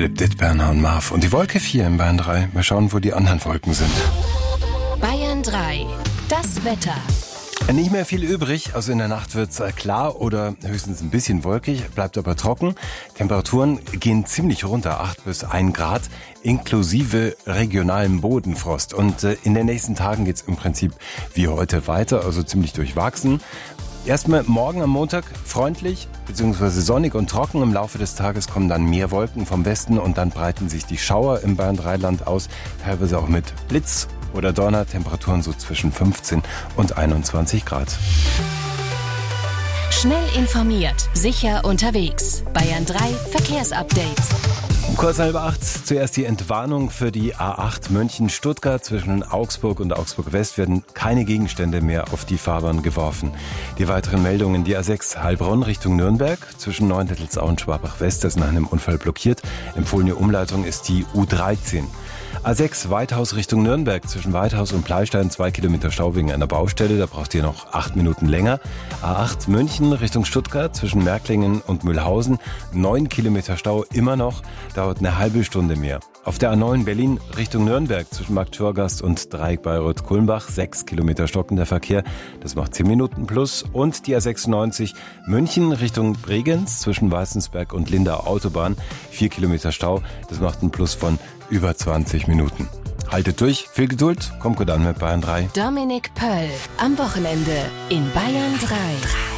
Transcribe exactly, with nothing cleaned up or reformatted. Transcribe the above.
Philipp Dittberner und Marv. Und die Wolke vier in Bayern drei. Mal schauen, wo die anderen Wolken sind. Bayern drei. Das Wetter. Nicht mehr viel übrig, also in der Nacht wird's klar oder höchstens ein bisschen wolkig, bleibt aber trocken. Temperaturen gehen ziemlich runter, acht bis ein Grad, inklusive regionalem Bodenfrost. Und in den nächsten Tagen geht's im Prinzip wie heute weiter, also ziemlich durchwachsen. Erstmal morgen am Montag freundlich bzw. sonnig und trocken. Im Laufe des Tages kommen dann mehr Wolken vom Westen und dann breiten sich die Schauer im Bayern drei Land aus, teilweise auch mit Blitz oder Donner, Temperaturen so zwischen fünfzehn und einundzwanzig Grad. Schnell informiert, sicher unterwegs. Bayern drei Verkehrsupdate. Kurz halb acht, zuerst die Entwarnung für die A acht München-Stuttgart. Zwischen Augsburg und Augsburg-West werden keine Gegenstände mehr auf die Fahrbahn geworfen. Die weiteren Meldungen, die A sechs Heilbronn Richtung Nürnberg, zwischen Neuendettelsau und Schwabach-West, das ist nach einem Unfall blockiert. Empfohlene Umleitung ist die U dreizehn. A sechs Weithaus Richtung Nürnberg, zwischen Weithaus und Pleistein, zwei Kilometer Stau wegen einer Baustelle, da braucht ihr noch acht Minuten länger. A acht München Richtung Stuttgart, zwischen Märklingen und Mühlhausen, neun Kilometer Stau immer noch, dauert eine halbe Stunde mehr. Auf der A neun Berlin Richtung Nürnberg, zwischen Markt Schorgast und Dreieck Bayreuth-Kulmbach, sechs Kilometer stockender Verkehr, das macht zehn Minuten plus. Und die A sechsundneunzig München Richtung Bregenz, zwischen Weißensberg und Lindau Autobahn, vier Kilometer Stau, das macht ein Plus von über zwanzig Minuten. Haltet durch, viel Geduld, kommt gut an mit Bayern drei. Dominik Pöll am Wochenende in Bayern drei.